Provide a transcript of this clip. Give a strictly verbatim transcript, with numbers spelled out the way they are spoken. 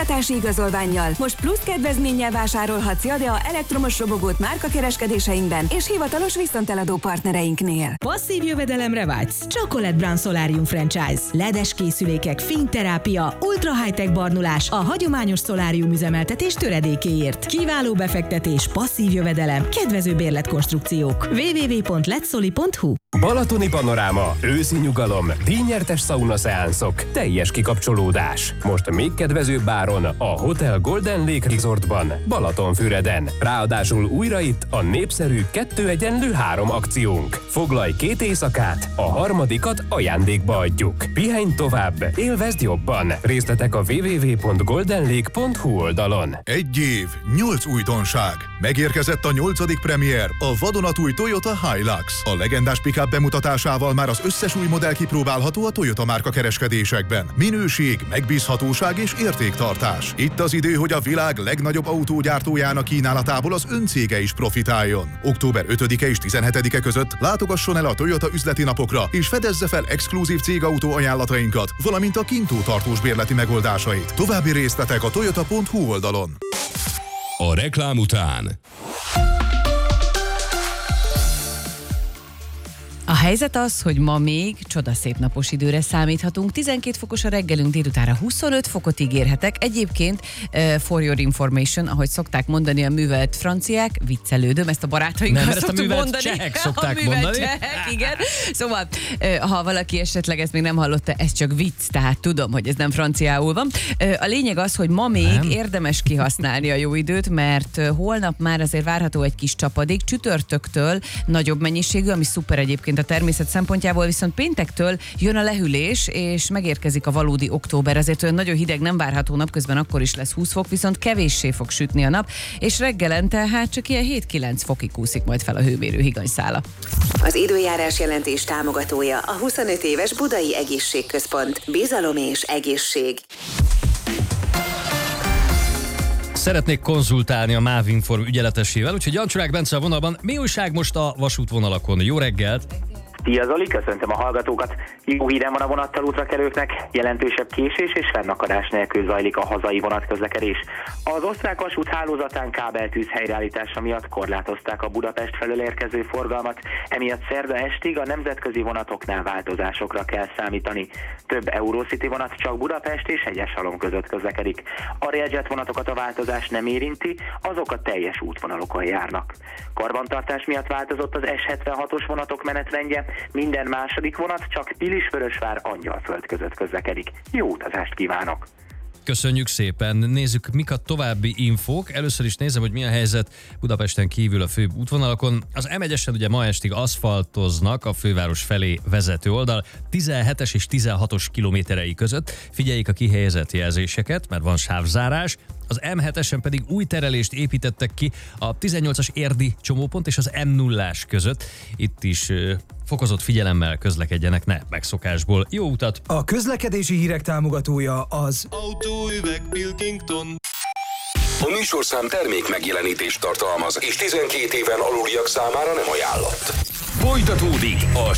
támogatási igazolvánnyal most plusz kedvezménnyel vásárolhatsz Jadea elektromos robogót márkakereskedéseinkben és hivatalos viszonteladó partnereinknél. Passzív jövedelemre vágysz? Chocolate Brown Solarium Franchise. ledes készülékek, fényterápia, ultra high-tech barnulás a hagyományos szolárium üzemeltetés töredékéért. Kiváló befektetés, passzív jövedelem, kedvező bérletkonstrukciók. double-u double-u double-u pont letszoli pont hu Balatoni panoráma, őszi nyugalom, díjnyertes saunaszeánszok, teljes kikapcsolódás. Most még kedvezőbb áron a Hotel Golden Lake Resortban, Balatonfüreden. Ráadásul újra itt a népszerű kettő egyenlő három akciónk. Foglalj két éjszakát, a harmadikat ajándékba adjuk. Pihenj tovább, élvezd jobban. Részletek a double-u double-u double-u pont golden lake pont hu oldalon. Egy év, nyolc újdonság. Megérkezett a nyolcadik premier, a vadonatúj Toyota Hilux. A legendás pick-up bemutatásával már az összes új modell kipróbálható a Toyota márka kereskedésekben. Minőség, megbízhatóság és értéktartás. Itt az idő, hogy a világ legnagyobb autógyártójának kínálatából az ön cége is profitáljon. október ötödike és tizenhetedike között látogasson el a Toyota üzleti napokra, és fedezze fel exkluzív cégautó ajánlatainkat, valamint a kintó tartós bérleti megoldásait. További részletek a toyota pont hu oldalon. A reklám után. A helyzet az, hogy ma még csodaszép napos időre számíthatunk. tizenkét fokos a reggelünk, délutánra huszonöt fokot ígérhetek. Egyébként, uh, for your information, ahogy szokták mondani a művelt franciák, viccelődöm, ezt a barátainkkal Nem, ezt a szoktuk művelt mondani. csehek szokták a művelt mondani. Csehek, igen. Szóval, uh, ha valaki esetleg ezt még nem hallotta, ez csak vicc, tehát tudom, hogy ez nem franciául van. Uh, a lényeg az, hogy ma még nem. érdemes kihasználni a jó időt, mert uh, holnap már azért várható egy kis csapadék, csütörtöktől nagyobb mennyiségű, ami szuper egyébként a természet szempontjából, viszont péntektől jön a lehűlés, és megérkezik a valódi október. Azért olyan nagyon hideg nem várható, napközben akkor is lesz húsz fok, viszont kevéssé fog sütni a nap, és reggelente hát csak ilyen hét-kilenc fokig kúszik majd fel a hőmérő higanyszála. Az időjárás jelentés támogatója a huszonöt éves Budai Egészségközpont. Bizalom és egészség. Szeretnék konzultálni a MÁV Inform ügyeletesével, úgyhogy Jancsurák Bence a vonalban. Mi újság most a vasútvonalakon? Jó reggelt! Szia Zoli, köszöntöm a hallgatókat. Jó hírem van a vonattal útrakerülőknek, jelentősebb késés és fennakadás nélkül zajlik a hazai vonatközlekedés. Az osztrák vasút hálózatán kábeltűz helyreállítása miatt korlátozták a Budapest felől érkező forgalmat, emiatt szerda estig a nemzetközi vonatoknál változásokra kell számítani. Több Eurocity vonat csak Budapest és Hegyeshalom között közlekedik. A Railjet vonatokat a változás nem érinti, azok a teljes útvonalokon járnak. Karbantartás miatt változott az es hetvenhatos vonatok menetrendje, minden második vonat csak Pilisvörösvár Angyalföld között közlekedik. Jó utazást kívánok! Köszönjük szépen. Nézzük, mik a további infók. Először is nézem, hogy mi a helyzet Budapesten kívül a főbb útvonalakon. Az em egyesen ugye ma estig aszfaltoznak a főváros felé vezető oldal, tizenhetes és tizenhatos kilométerei között. Figyeljék a kihelyezett jelzéseket, mert van sávzárás. Az em hetesen pedig új terelést építettek ki a tizennyolcas érdi csomópont és az em nullás között. Itt is ö, fokozott figyelemmel közlekedjenek, ne megszokásból. Jó utat! A közlekedési hírek támogatója az Autóüveg Pilkington. A műsorszám termék megjelenítést tartalmaz, és tizenkét éven aluliak számára nem ajánlott. Folytatódik a